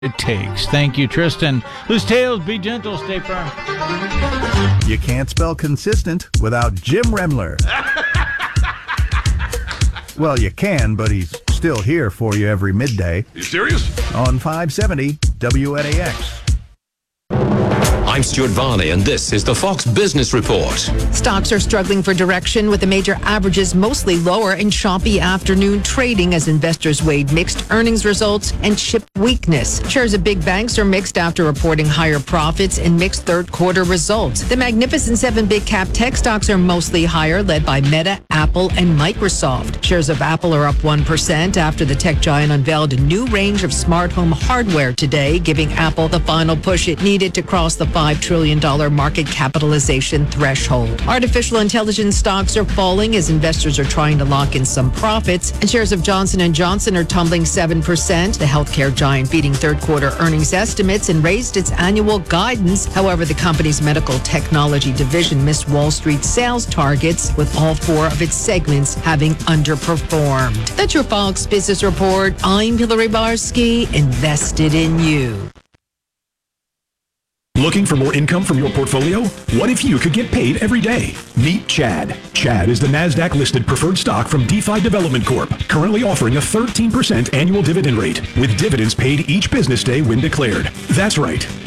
it takes. Thank you, Tristan. Loose tails, be gentle, stay firm. You can't spell consistent without Jim Remler. Well, you can, but he's still here for you every midday. You serious? On 570 WNAX. I'm Stuart Varney, and this is the Fox Business Report. Stocks are struggling for direction, with the major averages mostly lower in choppy afternoon trading as investors weighed mixed earnings results and chip weakness. Shares of big banks are mixed after reporting higher profits and mixed third quarter results. The Magnificent Seven big cap tech stocks are mostly higher, led by Meta, Apple, and Microsoft. Shares of Apple are up 1% after the tech giant unveiled a new range of smart home hardware today, giving Apple the final push it needed to cross the $5 trillion market capitalization threshold. Artificial intelligence stocks are falling as investors are trying to lock in some profits, and shares of Johnson & Johnson are tumbling 7%. The healthcare giant beating third quarter earnings estimates and raised its annual guidance. However, the company's medical technology division missed Wall Street sales targets, with all four of its segments having underperformed. That's your Fox Business Report. I'm Hillary Barsky, invested in you. Looking for more income from your portfolio? What if you could get paid every day? Meet Chad. Chad is the NASDAQ-listed preferred stock from DeFi Development Corp., currently offering a 13% annual dividend rate, with dividends paid each business day when declared. That's right.